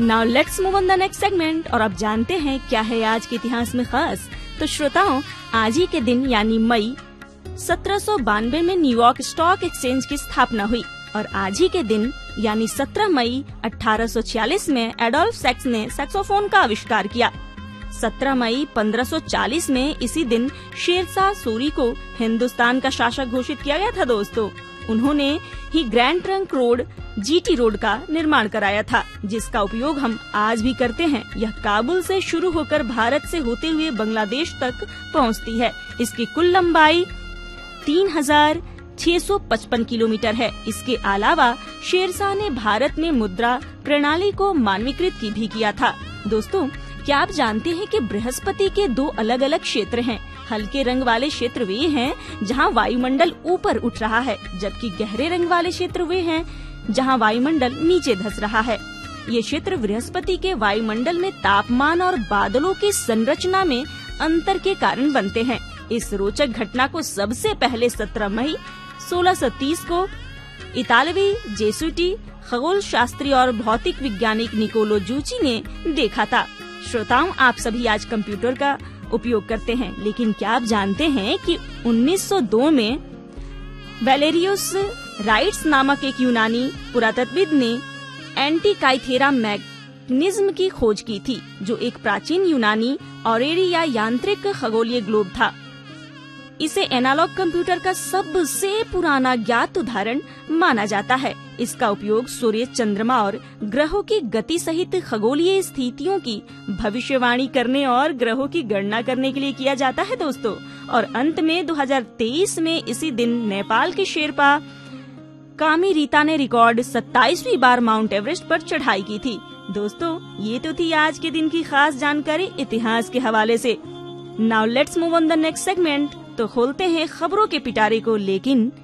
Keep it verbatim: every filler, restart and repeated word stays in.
Now let's move on the next segment. और अब जानते हैं क्या है आज के इतिहास में खास। तो श्रोताओं, आज ही के दिन यानी मई सत्रह सौ बानवे में न्यूयॉर्क स्टॉक एक्सचेंज की स्थापना हुई। और आज ही के दिन यानी सत्रह मई अठारह सौ छियालीस में एडोल्फ सैक्स ने सैक्सोफोन का आविष्कार किया। सत्रह मई पंद्रह सौ चालीस में इसी दिन शेरशाह सूरी को हिंदुस्तान का शासक घोषित किया गया था। दोस्तों, उन्होंने ही grand trunk road GT road का निर्माण कराया था, जिसका उपयोग हम आज भी करते हैं। यह काबुल से शुरू होकर भारत से होते हुए बांग्लादेश तक पहुंचती है। इसकी कुल लंबाई तीन हजार छह सौ पचपन किलोमीटर है। इसके अलावा शेरशाह ने भारत में मुद्रा प्रणाली को मानवीकृत की भी किया था। दोस्तों, क्या आप जानते हैं कि बृहस्पति के दो अलग अलग क्षेत्र हैं। हल्के रंग वाले क्षेत्र वे हैं जहां वायुमंडल ऊपर उठ रहा है, जबकि गहरे रंग वाले क्षेत्र वे हैं जहां वायुमंडल नीचे धंस रहा है। ये क्षेत्र बृहस्पति के वायुमंडल में तापमान और बादलों की संरचना में अंतर के कारण बनते हैं। इस रोचक घटना को सबसे पहले सत्रह मई सोलह सौ तीस को इतालवी जेसुइटी खगोल शास्त्री और भौतिक वैज्ञानिक निकोलो जूची ने देखा था। श्रोताओं, आप सभी आज कंप्यूटर का उपयोग करते हैं, लेकिन क्या आप जानते हैं कि उन्नीस सौ दो में वैलेरियस राइट्स नामक एक यूनानी पुरातत्वविद ने एंटीकाइथेरा मैग्निज्म की खोज की थी, जो एक प्राचीन यूनानी ऑरेरी या यांत्रिक खगोलीय ग्लोब था। इसे एनालॉग कंप्यूटर का सबसे पुराना ज्ञात उदाहरण माना जाता है। इसका उपयोग सूर्य, चंद्रमा और ग्रहों की गति सहित खगोलीय स्थितियों की भविष्यवाणी करने और ग्रहों की गणना करने के लिए किया जाता है। दोस्तों, और अंत में दो हज़ार तेईस में इसी दिन नेपाल के शेरपा कामी रीता ने रिकॉर्ड सत्ताईसवीं बार माउंट एवरेस्ट पर चढ़ाई की थी। दोस्तों, ये तो थी आज के दिन की खास जानकारी इतिहास के हवाले से। Now let's move on the next segment. तो खोलते हैं खबरों के पिटारे को, लेकिन